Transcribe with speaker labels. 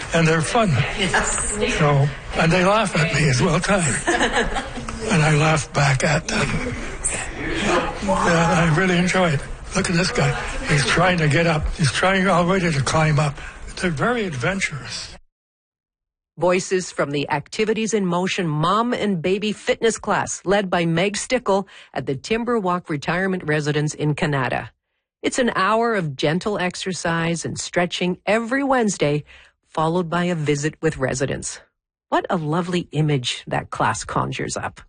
Speaker 1: and they're fun.
Speaker 2: Yes.
Speaker 1: So, and they laugh at me as well, too. And I laugh back at them. I really enjoy it. Look at this guy. He's trying to get up. He's trying already to climb up. They're very adventurous.
Speaker 3: Voices from the Activities in Motion Mom and Baby Fitness class led by Meg Stickle at the Timberwalk Retirement Residence in Canada. It's an hour of gentle exercise and stretching every Wednesday, followed by a visit with residents. What a lovely image that class conjures up.